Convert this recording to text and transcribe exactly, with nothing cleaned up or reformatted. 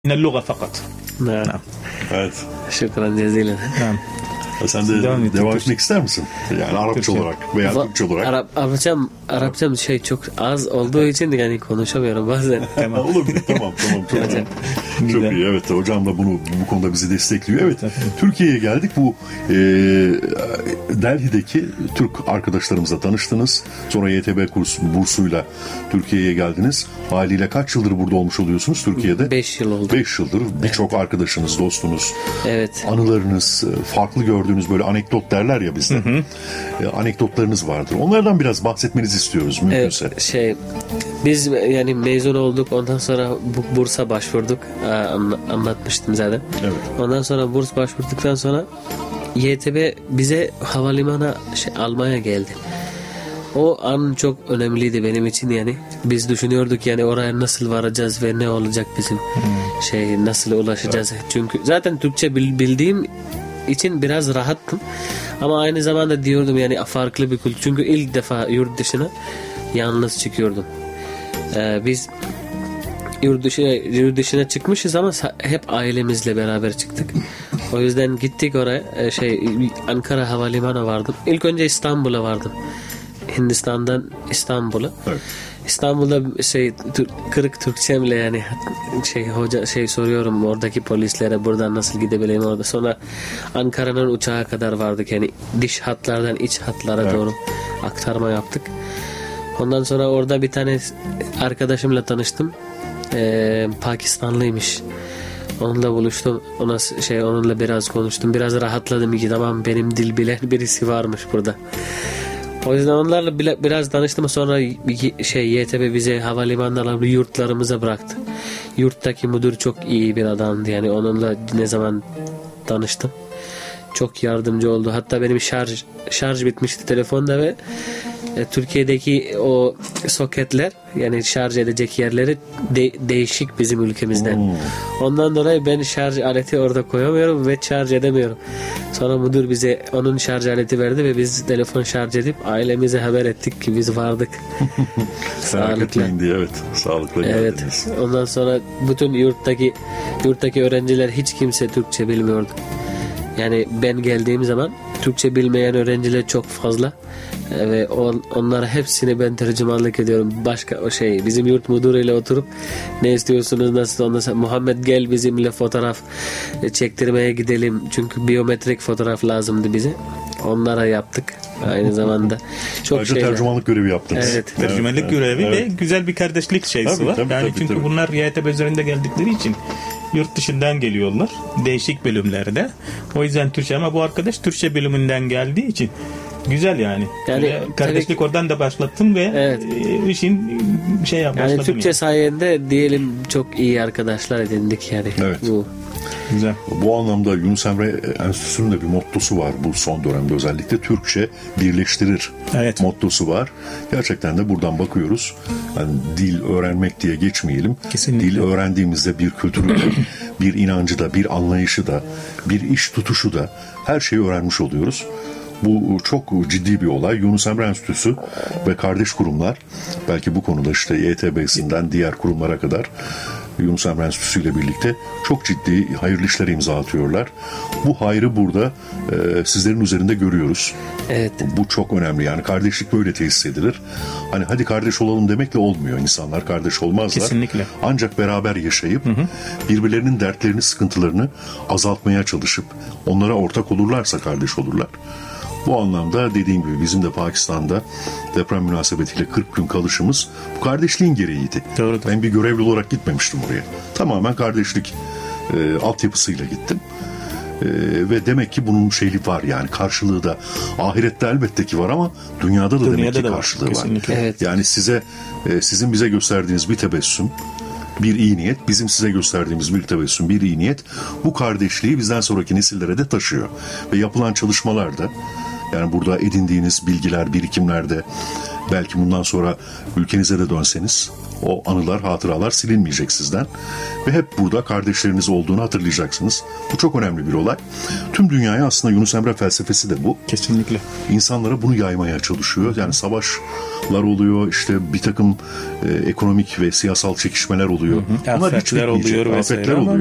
من اللغة فقط. نعم. Evet. شكرا جزيلا. نعم. Sen de devam, devam etmek ister misin? Yani Arapça Türkçe. olarak veya Va- Türkçe olarak. Arap, Arapçam, Arapçam şey çok az olduğu için yani konuşamıyorum bazen. Tamam. Olur mu? Tamam tamam. Çok, Hocam. çok iyi. Evet, hocam da bunu bu konuda bizi destekliyor. Evet. Türkiye'ye geldik. Bu e, Delhi'deki Türk arkadaşlarımızla tanıştınız. Sonra Y T B kurs bursuyla Türkiye'ye geldiniz. Haliyle kaç yıldır burada olmuş oluyorsunuz Türkiye'de? Beş yıl oldu. Beş yıldır. Birçok evet. arkadaşınız, dostunuz, Evet. anılarınız, farklı gördüğünüz böyle anekdot derler ya bizde. Hı hı. E, anekdotlarınız vardır. Onlardan biraz bahsetmenizi istiyoruz mümkünse. Evet, şey biz yani mezun olduk, ondan sonra bu bursa başvurduk. Aa, anla- anlatmıştım zaten. Evet. Ondan sonra burs başvurduktan sonra Y T B bize havalimanına şey, almaya geldi. O an çok önemliydi benim için yani. Biz düşünüyorduk yani oraya nasıl varacağız ve ne olacak bizim hmm. şey nasıl ulaşacağız. Evet. Çünkü zaten Türkçe bildiğim için biraz rahattım. Ama aynı zamanda diyordum yani farklı bir kültür. Çünkü ilk defa yurt dışına yalnız çıkıyordum. Ee, biz yurt dışına, yurt dışına çıkmışız ama hep ailemizle beraber çıktık. O yüzden gittik oraya. Şey Ankara Havalimanı vardım. İlk önce İstanbul'a vardım. Hindistan'dan İstanbul'a. Evet. İstanbul'da şey kırık Türkçemle yani şey hoca şey soruyorum oradaki polislere buradan nasıl gidebileyim orada. Sonra Ankara'nın uçağa kadar vardık yani dış hatlardan iç hatlara evet. doğru aktarma yaptık. Ondan sonra orada bir tane arkadaşımla tanıştım. Ee, Pakistanlıymış. Onunla buluştum. Ona şey onunla biraz konuştum. Biraz rahatladım ki tamam benim dil bilen birisi varmış burada. O yüzden onlarla biraz tanıştım. Sonra şey Y T B bize havalimanlarına yurtlarımıza bıraktı. Yurttaki müdür çok iyi bir adamdı. Yani onunla ne zaman tanıştım. Çok yardımcı oldu. Hatta benim şarj şarj bitmişti telefonda ve e, Türkiye'deki o soketler yani şarj edecek yerleri de, değişik bizim ülkemizden. Hmm. Ondan dolayı ben şarj aleti orada koyamıyorum ve şarj edemiyorum. Sonra müdür bize onun şarj aleti verdi ve biz telefon şarj edip ailemize haber ettik ki biz vardık. Sağlıklı. Diye, evet. Sağlıklı evet. geldiniz. Ondan sonra bütün yurttaki yurttaki öğrenciler hiç kimse Türkçe bilmiyordu. Yani ben geldiğim zaman Türkçe bilmeyen öğrenciler çok fazla ve on, onlara hepsini ben tercümanlık ediyorum. Başka o şey bizim yurt müdürüyle oturup ne istiyorsunuz nasıl ondan sonra Muhammed gel bizimle fotoğraf çektirmeye gidelim. Çünkü biyometrik fotoğraf lazımdı bize. Onlara yaptık aynı zamanda. Çok Ayrıca şeyler. Tercümanlık görevi yaptınız. Evet. Tercümanlık evet, görevi evet. ve güzel bir kardeşlik şeysi tabii, var. Tabii, yani tabii, çünkü tabii. bunlar Y T B üzerinde geldikleri için yurt dışından geliyorlar. Değişik bölümlerde. O yüzden Türkçe ama bu arkadaş Türkçe bölümünden geldiği için güzel yani. Yani ve kardeşlik tabii, oradan da başlattım ve evet. işin şey yapmıştım. Yani Türkçe yani. Sayende diyelim çok iyi arkadaşlar edindik yani. Evet. Bu. Güzel. Bu anlamda Yunus Emre Enstitüsü'nün de bir mottosu var bu son dönemde özellikle Türkçe birleştirir evet. mottosu var. Gerçekten de buradan bakıyoruz. Yani dil öğrenmek diye geçmeyelim. Kesinlikle. Dil öğrendiğimizde bir kültürü de, bir inancı da, bir anlayışı da, bir iş tutuşu da her şeyi öğrenmiş oluyoruz. Bu çok ciddi bir olay. Yunus Emre Enstitüsü ve kardeş kurumlar belki bu konuda işte Y T B'sinden diğer kurumlara kadar Yunus Emre Enstitüsü ile birlikte çok ciddi hayırlı işler imza atıyorlar. Bu hayrı burada e, sizlerin üzerinde görüyoruz. Evet. Bu çok önemli. Yani kardeşlik böyle tesis edilir. Hani hadi kardeş olalım demekle olmuyor. İnsanlar kardeş olmazlar. Kesinlikle. Ancak beraber yaşayıp hı hı. birbirlerinin dertlerini, sıkıntılarını azaltmaya çalışıp onlara ortak olurlarsa kardeş olurlar. Bu anlamda dediğim gibi bizim de Pakistan'da deprem münasebetiyle kırk gün kalışımız bu kardeşliğin gereğiydi. Doğru. Ben bir görevli olarak gitmemiştim oraya. Tamamen kardeşlik e, altyapısıyla gittim. E, ve demek ki bunun şeyli var yani karşılığı da ahirette elbette ki var ama dünyada da dünyada demek ki da karşılığı var. var. Evet. Yani size e, sizin bize gösterdiğiniz bir tebessüm, bir iyi niyet, bizim size gösterdiğimiz bir tebessüm, bir iyi niyet bu kardeşliği bizden sonraki nesillere de taşıyor. Ve yapılan çalışmalarda yani burada edindiğiniz bilgiler, birikimlerde Belki bundan sonra ülkenize de dönseniz o anılar, hatıralar silinmeyecek sizden. Ve hep burada kardeşleriniz olduğunu hatırlayacaksınız. Bu çok önemli bir olay. Tüm dünyaya aslında Yunus Emre felsefesi de bu. Kesinlikle. İnsanlara bunu yaymaya çalışıyor. Yani savaşlar oluyor, işte bir takım e, ekonomik ve siyasal çekişmeler oluyor. Hı hı. Afetler oluyor vesaire afetler ama oluyor.